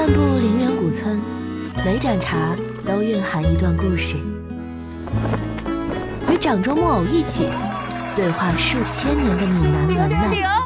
漫步陵园古村，每盏茶都蕴含一段故事。与掌中木偶一起对话数千年的闽南文呢。